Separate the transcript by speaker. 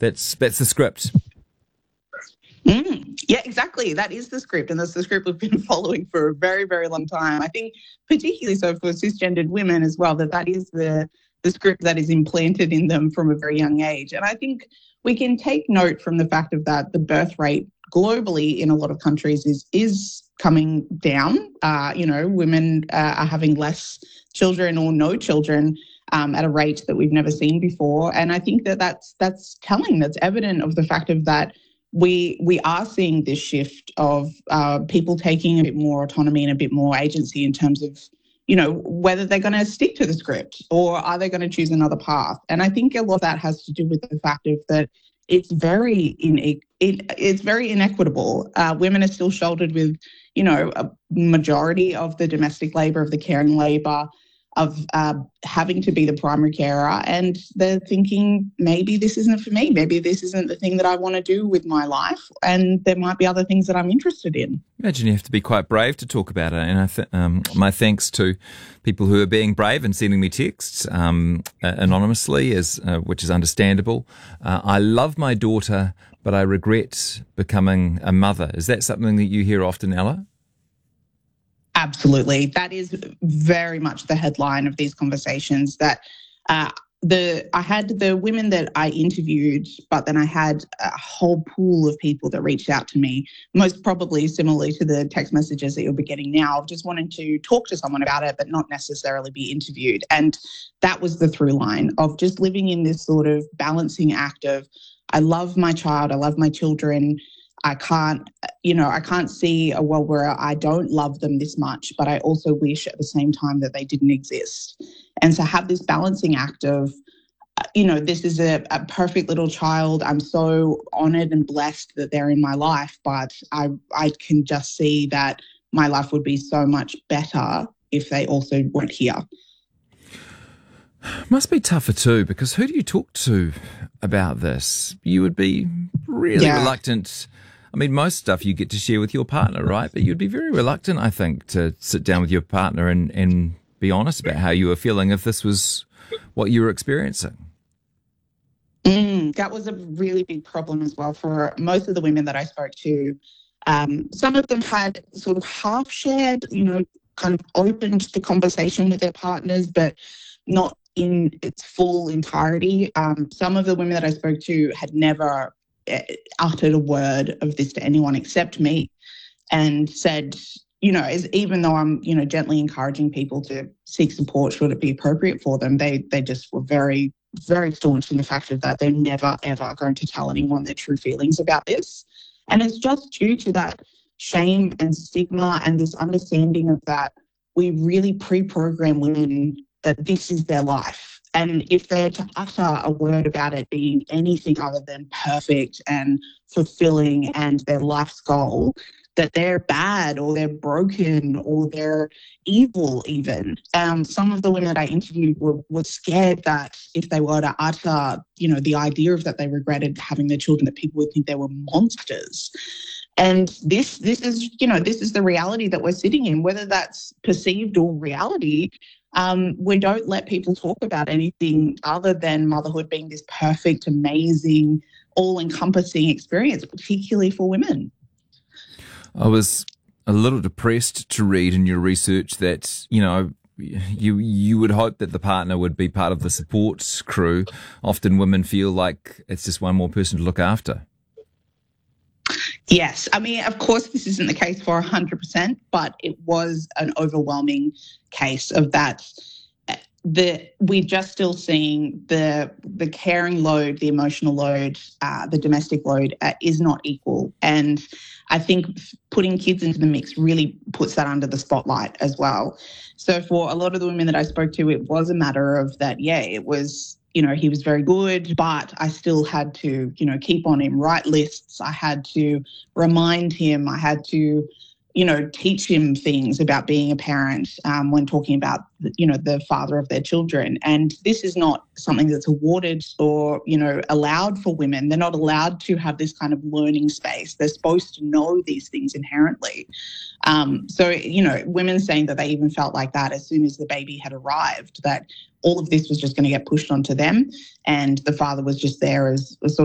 Speaker 1: That's the script.
Speaker 2: Yeah, exactly. That is the script, and that's the script we've been following for a very, very long time. I think particularly so for cisgendered women as well, that is the script that is implanted in them from a very young age. And I think we can take note from the fact of that the birth rate globally in a lot of countries is coming down. Women are having less children or no children at a rate that we've never seen before. And I think that's telling. That's evident of the fact of that we are seeing this shift of people taking a bit more autonomy and a bit more agency in terms of, whether they're going to stick to the script or are they going to choose another path. And I think a lot of that has to do with the fact of that it's very inequitable. Women are still shouldered with, a majority of the domestic labour, of the caring labour, of having to be the primary carer, and they're thinking, maybe this isn't for me, maybe this isn't the thing that I want to do with my life, and there might be other things that I'm interested in.
Speaker 1: Imagine you have to be quite brave to talk about it, and my thanks to people who are being brave and sending me texts anonymously, which is understandable. I love my daughter, but I regret becoming a mother. Is that something that you hear often, Ella?
Speaker 2: Absolutely. That is very much the headline of these conversations, that I had the women that I interviewed, but then I had a whole pool of people that reached out to me, most probably similarly to the text messages that you'll be getting now, of just wanting to talk to someone about it, but not necessarily be interviewed. And that was the through line of just living in this sort of balancing act of, I love my child, I love my children, I can't see a world where I don't love them this much, but I also wish at the same time that they didn't exist. And to have this balancing act of, this is a perfect little child. I'm so honoured and blessed that they're in my life, but I can just see that my life would be so much better if they also weren't here.
Speaker 1: Must be tougher too, because who do you talk to about this? You would be really reluctant. I mean, most stuff you get to share with your partner, right? But you'd be very reluctant, I think, to sit down with your partner and be honest about how you were feeling if this was what you were experiencing.
Speaker 2: That was a really big problem as well for most of the women that I spoke to. Some of them had sort of half shared, kind of opened the conversation with their partners, but not in its full entirety. Some of the women that I spoke to had never uttered a word of this to anyone except me, and said, even though I'm, gently encouraging people to seek support should it be appropriate for them, they just were very, very staunch in the fact that they're never, ever going to tell anyone their true feelings about this. And it's just due to that shame and stigma and this understanding of that we really pre-program women that this is their life. And if they're to utter a word about it being anything other than perfect and fulfilling and their life's goal, that they're bad or they're broken or they're evil even. Some of the women that I interviewed were scared that if they were to utter, the idea of that they regretted having their children, that people would think they were monsters. And this is the reality that we're sitting in, whether that's perceived or reality. We don't let people talk about anything other than motherhood being this perfect, amazing, all-encompassing experience, particularly for women.
Speaker 1: I was a little depressed to read in your research that, you would hope that the partner would be part of the support crew. Often women feel like it's just one more person to look after.
Speaker 2: Yes. I mean, of course, this isn't the case for 100%, but it was an overwhelming case of that. We're just still seeing the caring load, the emotional load, the domestic load is not equal. And I think putting kids into the mix really puts that under the spotlight as well. So for a lot of the women that I spoke to, it was a matter of that, it was, he was very good, but I still had to, keep on him, write lists. I had to remind him. I had to, teach him things about being a parent when talking about, the father of their children. And this is not something that's awarded or, allowed for women. They're not allowed to have this kind of learning space. They're supposed to know these things inherently. So, women saying that they even felt like that as soon as the baby had arrived, that all of this was just going to get pushed onto them, and the father was just there as a sort